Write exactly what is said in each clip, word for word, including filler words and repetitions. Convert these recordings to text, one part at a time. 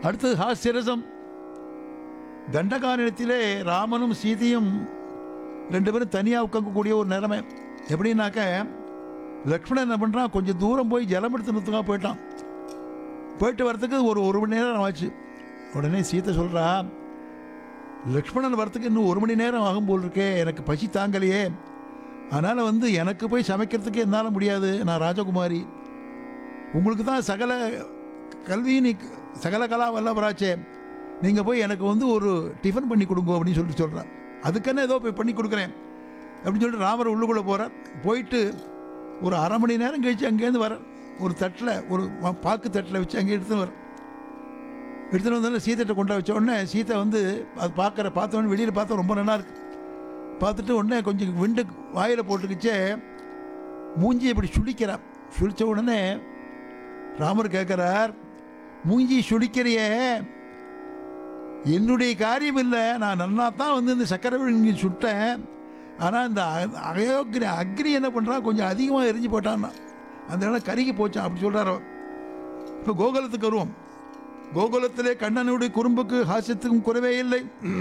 அடுத்தது ஹாஸ்யரசம். தண்டகாரண்யத்திலே ராமனும் சீதையும் ரெண்டு பேரும் தனியாக உட்காக்கக்கூடிய ஒரு நிலைமை. எப்படின்னாக்க லக்ஷ்மணன் என்ன பண்ணுறான், கொஞ்சம் தூரம் போய் ஜலம் எடுத்துனதுக்காக போயிட்டான். போயிட்டு வரத்துக்கு ஒரு ஒரு மணி நேரம் ஆச்சு. உடனே சீத்தை சொல்கிறா, லக்ஷ்மணன் வரத்துக்கு இன்னும் ஒரு மணி நேரம் ஆகும் போல் இருக்கே, எனக்கு பசி தாங்கலையே, அதனால் வந்து எனக்கு போய் சமைக்கிறதுக்கு என்னால் முடியாது, நான் ராஜகுமாரி, உங்களுக்கு தான் சகல கல்வி நீ சகல கலா வல்லவராச்சே, நீங்கள் போய் எனக்கு வந்து ஒரு டிஃபன் பண்ணி கொடுங்க அப்படின்னு சொல்லிட்டு சொல்கிறேன். அதுக்கென்ன ஏதோ போய் பண்ணி கொடுக்குறேன் அப்படின்னு சொல்லிட்டு ராமர் உள்ளுக்குள்ளே போகிறார். போயிட்டு ஒரு அரை மணி நேரம் கழித்து அங்கேருந்து வர ஒரு தட்டில் ஒரு பாக்கு தட்டில் வச்சு அங்கே எடுத்துன்னு வர எடுத்துன்னு வந்தாலும் சீத்தைட்ட கொண்டா வச்ச உடனே சீத்தை வந்து அது பார்க்குற பார்த்தோன்னே வெளியில் பார்த்தா ரொம்ப நல்லா இருக்கு. பார்த்துட்டு உடனே கொஞ்சம் விண்டு வாயில் போட்டுக்கிச்சே மூஞ்சி இப்படி சுழிக்கிறார். சுழித்த உடனே ராமர் கேட்குறார், மூஞ்சி சுழிக்கிறையே, என்னுடைய காரியம் இல்லை, நான் நன்னா தான் வந்து இந்த சக்கரவள்ளி சுட்டேன், ஆனால் இந்த அயோக்கிய அக்னி என்ன பண்ணுறான், கொஞ்சம் அதிகமாக எரிஞ்சு போட்டான்னா அந்த இடம் கருகி போச்சான் அப்படி சொல்கிறார் அவர். இப்போ கோகுலத்துக்கு வருவோம். கோகுலத்திலே கண்ணனுடைய குறும்புக்கு ஹாஸ்யத்துக்கும் குறைவே இல்லை.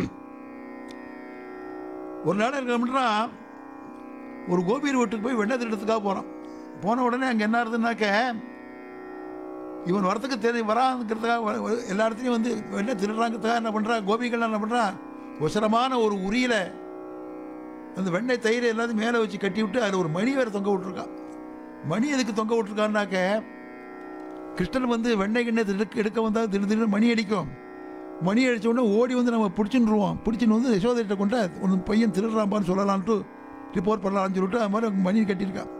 ஒரு நாள் என்ன பண்ணுறான், ஒரு கோபியர் வீட்டுக்கு போய் வெண்ணெய் திருடத்துக்காக போகிறான். போன உடனே அங்கே என்ன ஆகுதுன்னாக்க, இவன் வரத்துக்கு தெரிய வராங்கிறதுக்காக எல்லா இடத்துலையும் வந்து வெண்ணெய் திருடுறாங்கிறதுக்காக என்ன பண்ணுறான், கோபிகள் என்ன பண்ணுறான், உசரமான ஒரு உரியில் அந்த வெண்ணெய் தயிரை எல்லாத்தையும் மேலே வச்சு கட்டி விட்டு அதில் ஒரு மணி வேறு தொங்க விட்ருக்கான். மணி எதுக்கு தொங்க விட்ருக்கான்னாக்க, கிருஷ்ணன் வந்து வெண்ணெய் கிண்ணை எடுக்க எடுக்க வந்தால் திடீர் திடீர்னு மணி அடிக்கும். மணி அடித்த உடனே ஓடி வந்து நம்ம பிடிச்சின்னுருவோம். பிடிச்சின்னு வந்து யசோதையிட்ட கொண்டு ஒன்று பையன் திருடுறாம்பான்னு சொல்லலான்ட்டு ரிப்போர்ட் பண்ணலான்னு சொல்லிட்டு அது மாதிரி மணி கட்டியிருக்கான்.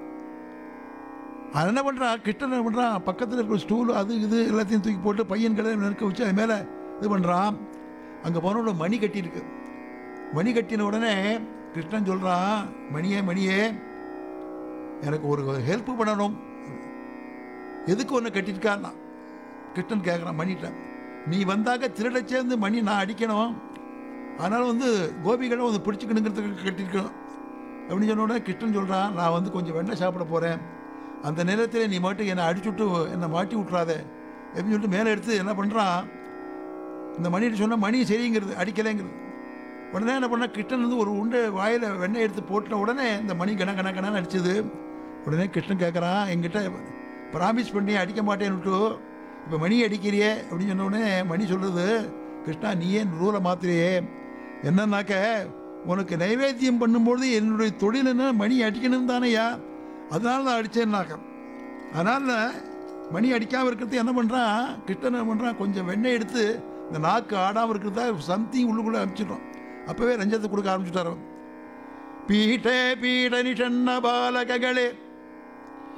அது என்ன பண்ணுறான், கிருஷ்ணன் என்ன பண்ணுறான், பக்கத்தில் இருக்கிற ஸ்டூல் அது இது எல்லாத்தையும் தூக்கி போட்டு பையன் கடை நெருக்க வச்சு அது மேலே இது பண்ணுறான். அங்கே போனோட மணி கட்டியிருக்கு. மணி கட்டின உடனே கிருஷ்ணன் சொல்கிறான், மணியே மணியே எனக்கு ஒரு ஹெல்ப் பண்ணணும், எதுக்கு ஒன்று கட்டியிருக்கான்னா. கிருஷ்ணன் கேட்குறான் மணிகிட்ட, நீ வந்தாக்க திருட சேர்ந்து மணி நான் அடிக்கணும், அதனால் வந்து கோபிகளை வந்து பிடிச்சிக்கணுங்கிறதுக்கு கட்டியிருக்கணும் அப்படின்னு சொன்ன உடனே கிருஷ்ணன் சொல்கிறான், நான் வந்து கொஞ்சம் வெண்ணெய் சாப்பிட போகிறேன், அந்த நேரத்தில் நீ மட்டும் என்னை அடிச்சுட்டு என்னை மாட்டி விட்றாதே அப்படின்னு சொல்லிட்டு மேலே எடுத்து என்ன பண்ணுறான், இந்த மணிகிட்ட சொன்னால் மணி சரிங்கிறது அடிக்கலைங்கிறது. உடனே என்ன பண்ணால் கிருஷ்ணன் வந்து ஒரு உண்டை வாயில் வெண்ணெய் எடுத்து போட்ட உடனே இந்த மணி கண கண கணன்னு அடிச்சது. உடனே கிருஷ்ணன் கேட்குறான், என்கிட்ட ப்ராமிஸ் பண்ணி அடிக்க மாட்டேன்னுட்டு இப்போ மணி அடிக்கிறியே அப்படின்னு சொன்ன உடனே மணி சொல்கிறது, கிருஷ்ணா நீ ஏன் ரூலை மாத்திரையே, என்னன்னாக்க உனக்கு நைவேத்தியம் பண்ணும்பொழுது என்னுடைய தொழில் என்ன மணி அடிக்கணும் தானேயா, அதனால நான் அடித்தேன்னாக்க. அதனால் மணி அடிக்காமல் இருக்கிறது என்ன பண்ணுறான் கிருஷ்ணன் என்ன பண்ணுறான், கொஞ்சம் வெண்ணெய் எடுத்து இந்த நாக்கு ஆடாமல் இருக்கிறதா சம்திங் உள்ளுக்குள்ளே அனுப்பிச்சிடுறோம். அப்போவே ரஞ்சத்தை கொடுக்க ஆரம்பிச்சுட்டார். பீட்டே பீட நிஷன்ன பாலககளே